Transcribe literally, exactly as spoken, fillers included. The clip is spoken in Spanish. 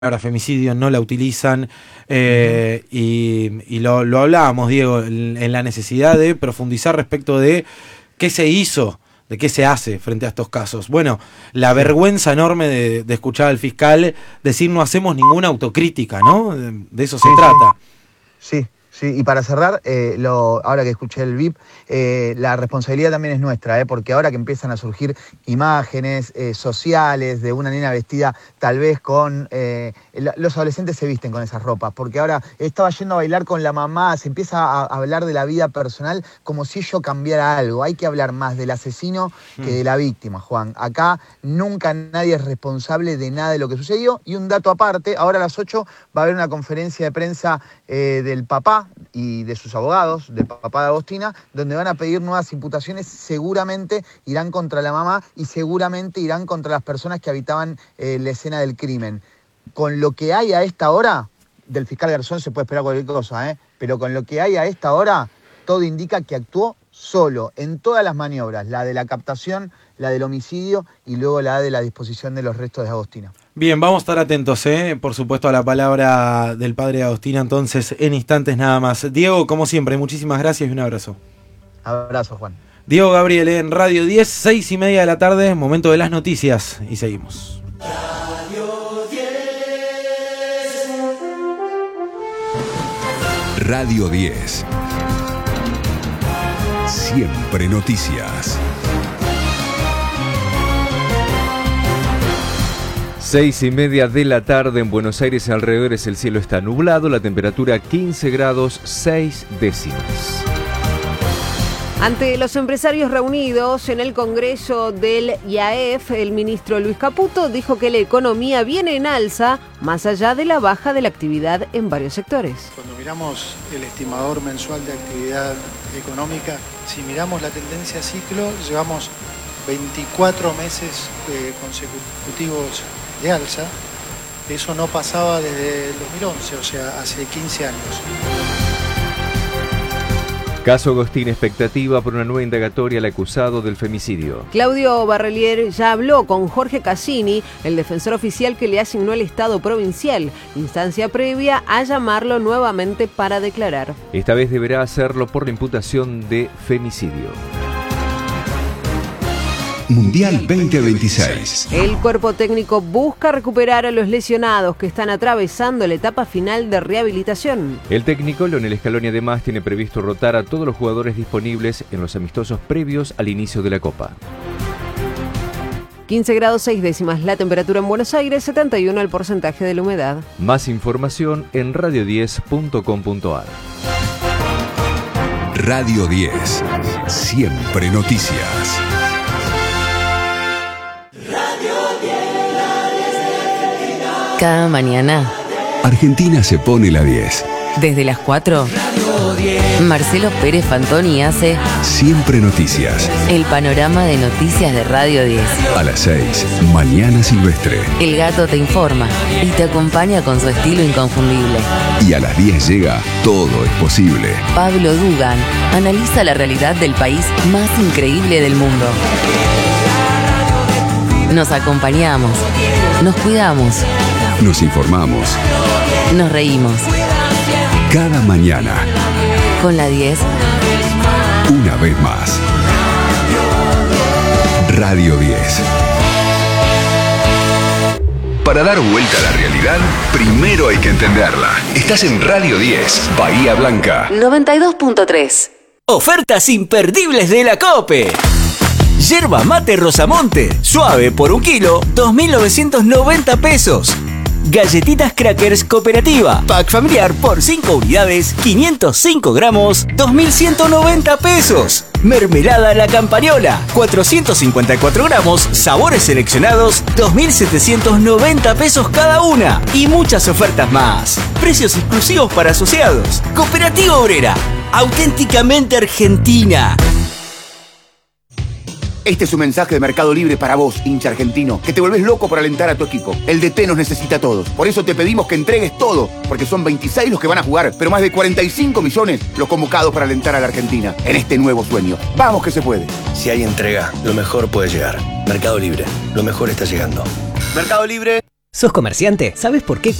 palabra femicidio no la utilizan eh, y, y lo, lo hablábamos, Diego, en, en la necesidad de profundizar respecto de qué se hizo, de qué se hace frente a estos casos. Bueno, la vergüenza enorme de, de escuchar al fiscal decir no hacemos ninguna autocrítica, ¿no? De, de eso se sí, trata. Sí. sí. Sí, y para cerrar, eh, lo, ahora que escuché el V I P, eh, la responsabilidad también es nuestra, eh, porque ahora que empiezan a surgir imágenes eh, sociales de una nena vestida tal vez con... Eh, los adolescentes se visten con esas ropas, porque ahora estaba yendo a bailar con la mamá, se empieza a, a hablar de la vida personal como si ello cambiara algo. Hay que hablar más del asesino que de la víctima, Juan. Acá nunca nadie es responsable de nada de lo que sucedió. Y un dato aparte, ahora a las ocho va a haber una conferencia de prensa eh, del papá y de sus abogados, del papá de Agostina, donde van a pedir nuevas imputaciones, seguramente irán contra la mamá y seguramente irán contra las personas que habitaban eh, la escena del crimen. Con lo que hay a esta hora, del fiscal Garzón se puede esperar cualquier cosa, ¿eh? pero con lo que hay a esta hora, todo indica que actuó solo en todas las maniobras, la de la captación, la del homicidio y luego la de la disposición de los restos de Agostina. Bien, vamos a estar atentos, ¿eh? por supuesto, a la palabra del padre de Agostina, entonces, en instantes nada más. Diego, como siempre, muchísimas gracias y un abrazo. Abrazo, Juan. Diego Gabriel en Radio diez, seis y media de la tarde, momento de las noticias, y seguimos. Radio diez. Radio diez. Siempre noticias. Seis y media de la tarde en Buenos Aires y alrededores el cielo está nublado, la temperatura quince grados seis décimas. Ante los empresarios reunidos en el Congreso del I A E F, el ministro Luis Caputo dijo que la economía viene en alza más allá de la baja de la actividad en varios sectores. Cuando miramos el estimador mensual de actividad económica, si miramos la tendencia ciclo, llevamos veinticuatro meses eh, consecutivos de alza. Eso no pasaba desde el dos mil once, o sea, hace quince años. Caso Agostina, expectativa por una nueva indagatoria al acusado del femicidio. Claudio Barrelier ya habló con Jorge Cassini, el defensor oficial que le asignó el Estado provincial, instancia previa a llamarlo nuevamente para declarar. Esta vez deberá hacerlo por la imputación de femicidio. Mundial veinte veintiséis. El cuerpo técnico busca recuperar a los lesionados que están atravesando la etapa final de rehabilitación. El técnico Leonel Scaloni además tiene previsto rotar a todos los jugadores disponibles en los amistosos previos al inicio de la Copa. quince grados seis décimas la temperatura en Buenos Aires, setenta y uno el porcentaje de la humedad. Más información en radio diez punto com punto a r. Radio diez. Siempre noticias. Cada mañana Argentina se pone la diez. Desde las cuatro, Marcelo Pérez Fantoni hace Siempre noticias. el panorama de noticias de Radio diez. A las seis, Mañana Silvestre. El gato te informa y te acompaña con su estilo inconfundible. Y a las diez llega Todo es posible. Pablo Dugan analiza la realidad del país más increíble del mundo. Nos acompañamos, nos cuidamos, Nos informamos. nos reímos. Cada mañana, Con la diez, una vez más. Radio diez. Para dar vuelta a la realidad, primero hay que entenderla. Estás en Radio diez, Bahía Blanca. noventa y dos punto tres. Ofertas imperdibles de la COPE. Yerba mate Rosamonte, suave por un kilo, dos mil novecientos noventa pesos. Galletitas Crackers Cooperativa, pack familiar por cinco unidades, quinientos cinco gramos, dos mil ciento noventa pesos. Mermelada La Campañola, cuatrocientos cincuenta y cuatro gramos, sabores seleccionados, dos mil setecientos noventa pesos cada una. Y muchas ofertas más. Precios exclusivos para asociados. Cooperativa Obrera, auténticamente argentina. Este es un mensaje de Mercado Libre para vos, hincha argentino, que te volvés loco por alentar a tu equipo. El D T nos necesita a todos. Por eso te pedimos que entregues todo, porque son veintiséis los que van a jugar, pero más de cuarenta y cinco millones los convocados para alentar a la Argentina en este nuevo sueño. ¡Vamos que se puede! Si hay entrega, lo mejor puede llegar. Mercado Libre, lo mejor está llegando. Mercado Libre. ¿Sos comerciante? ¿Sabes por qué